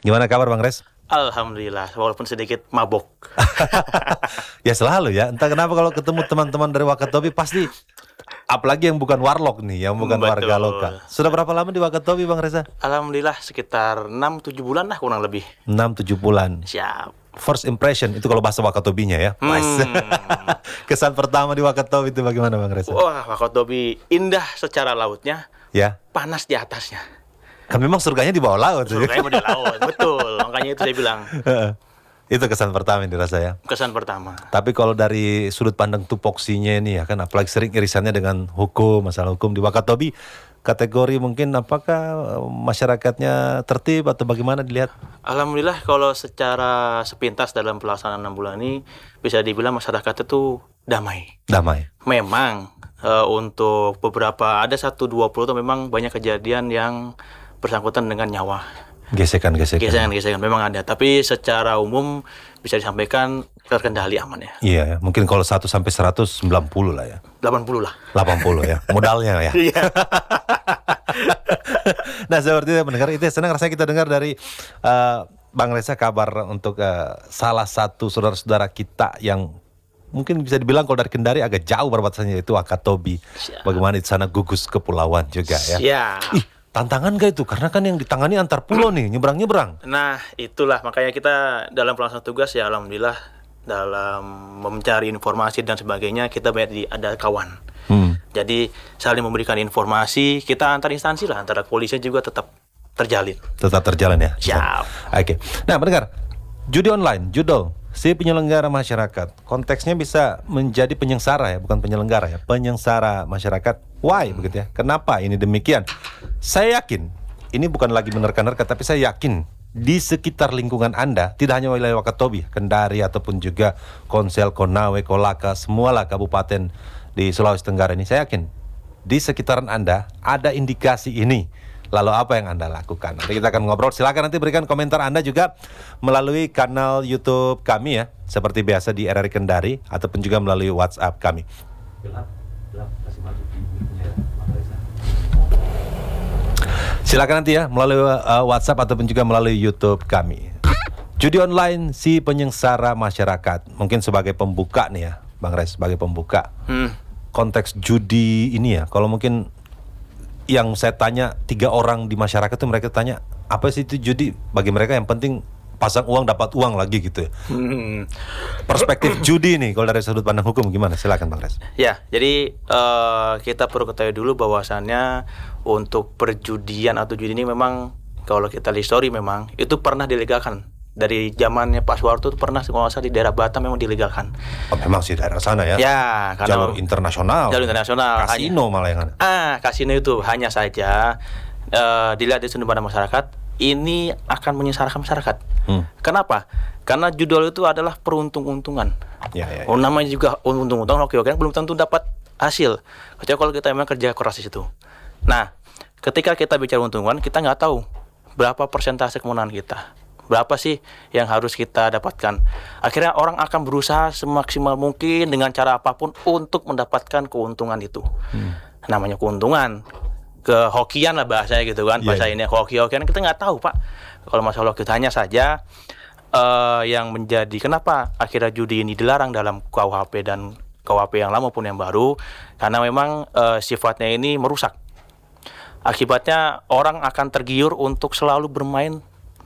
Gimana kabar Bang Res? Alhamdulillah, walaupun sedikit mabok. Ya selalu ya, entah kenapa kalau ketemu teman-teman dari Wakatobi pasti, apalagi yang bukan warlock nih, yang bukan Betul. warga lokal. Sudah berapa lama di Wakatobi Bang Reza? Alhamdulillah sekitar 6-7 bulan lah kurang lebih. 6-7 bulan. Siap. First impression, itu kalau bahasa Wakatobinya ya. Nice. Kesan pertama di Wakatobi itu bagaimana Bang Reza? Wah, Wakatobi indah secara lautnya, Ya, panas di atasnya. kan memang surganya di bawah laut. Surganya mau di laut, betul. Makanya itu saya bilang, Itu kesan pertama yang dirasa ya. kesan pertama. Tapi kalau dari sudut pandang tupoksinya ini ya kan, apalagi sering irisannya dengan hukum, masalah hukum di Wakatobi, kategori mungkin apakah masyarakatnya tertib atau bagaimana dilihat? Alhamdulillah kalau secara sepintas dalam pelaksanaan 6 bulan ini, bisa dibilang masyarakat itu damai. Damai. Memang untuk beberapa, ada 1-20 tuh memang banyak kejadian yang bersangkutan dengan nyawa. Gesekan-gesekan. Gesekan memang ada, tapi secara umum bisa disampaikan terkendali aman ya. Iya, mungkin kalau 1 sampai 190 lah ya. 80 lah. 80 ya, modalnya ya. Iya. Nah, seperti itu mendengar itu senang rasanya kita dengar dari Bang Reza kabar untuk salah satu saudara-saudara kita yang mungkin bisa dibilang kalau dari Kendari agak jauh perbatasannya, itu Wakatobi. Siap. Bagaimana di sana gugus kepulauan juga ya. Siap. Ih, tantangan gak itu? Karena kan yang ditangani antar pulau nih, nyebrang-nyebrang. Nah, itulah makanya kita dalam pelaksanaan tugas ya alhamdulillah dalam mencari informasi dan sebagainya kita banyak ada kawan. Jadi saling memberikan informasi, kita antar instansi lah, antara polisi juga tetap terjalin. Tetap terjalan ya. Siap. Oke. Nah, pendengar, judi online, judol si penyelenggara masyarakat. Konteksnya bisa menjadi penyengsara ya, bukan penyelenggara ya, penyengsara masyarakat. Why begitu ya? Kenapa ini demikian? Saya yakin ini bukan lagi menerka-nerka, tapi saya yakin di sekitar lingkungan Anda, tidak hanya wilayah Wakatobi, Kendari ataupun juga Konsel, Konawe, Kolaka, semualah kabupaten di Sulawesi Tenggara ini, saya yakin di sekitaran Anda ada indikasi ini. Lalu apa yang Anda lakukan? Nanti kita akan ngobrol. Silakan nanti berikan komentar Anda juga melalui kanal YouTube kami ya, seperti biasa di RRI Kendari, ataupun juga melalui WhatsApp kami. Silakan nanti ya melalui WhatsApp ataupun juga melalui YouTube kami. Judi online si penyengsara masyarakat. Mungkin sebagai pembuka nih ya, Bang Res, sebagai pembuka. Konteks judi ini ya, kalau mungkin yang saya tanya 3 orang di masyarakat itu, mereka tanya apa sih itu judi? Bagi mereka yang penting pasang uang dapat uang lagi gitu ya. Perspektif judi nih kalau dari sudut pandang hukum gimana? Silakan Bang Res. Ya, jadi kita perlu ketahui dulu bahwasannya untuk perjudian atau judi ini memang kalau kita lihat histori memang itu pernah dilegalkan. Dari zamannya Pak Soeharto itu pernah, kalau nggak salah di daerah Batam memang dilegalkan. Oh, memang sih daerah sana ya. Ya, karena Jalur internasional. Kasino malah yang ada. Kasino itu hanya saja dilihat di sudut pandang masyarakat, ini akan menyengsarakan masyarakat. Kenapa? Karena judul itu adalah peruntung-untungan. Ya. Namanya juga untung-untungan, oke, belum tentu dapat hasil. Kecuali kalau kita memang kerja keras di situ. Nah, ketika kita bicara untungan, kita nggak tahu berapa persentase kemenangan kita. Berapa sih yang harus kita dapatkan? Akhirnya orang akan berusaha semaksimal mungkin dengan cara apapun untuk mendapatkan keuntungan itu. Namanya keuntungan, kehokian lah bahasanya gitu kan. Bahasa ini hoki-hokian kita nggak tahu Pak. Kalau masalah kita hanya saja yang menjadi kenapa akhirnya judi ini dilarang dalam KUHP dan KUHP yang lama maupun yang baru, karena memang sifatnya ini merusak. Akibatnya orang akan tergiur untuk selalu bermain,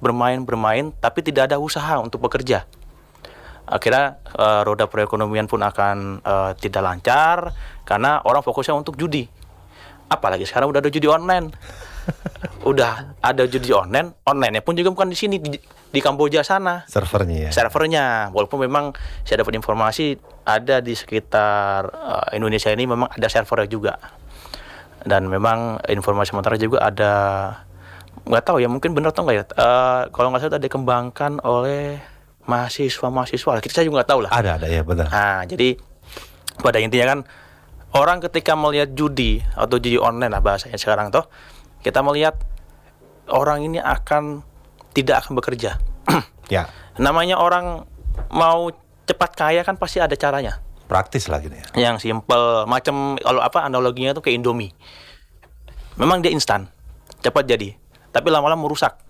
tapi tidak ada usaha untuk bekerja. Akhirnya roda perekonomian pun akan tidak lancar karena orang fokusnya untuk judi. Apalagi sekarang udah ada judi online. Udah ada judi online-nya pun juga bukan di sini, di Kamboja sana. Servernya. Walaupun memang saya dapat informasi ada di sekitar Indonesia ini memang ada servernya juga. Dan memang informasi sementara juga ada, nggak tahu ya, mungkin benar atau nggak ya, kalau nggak salah ada dikembangkan oleh mahasiswa, saya juga nggak tahu lah. Ada ya, benar. Nah, jadi pada intinya kan orang ketika melihat judi atau judi online lah bahasanya sekarang toh, kita melihat orang ini tidak akan bekerja. Ya. Namanya orang mau cepat kaya kan pasti ada caranya. Praktis lagi nih ya. Yang simple, macam kalau analoginya tuh kayak Indomie. Memang dia instan, cepat jadi, tapi lama-lama merusak.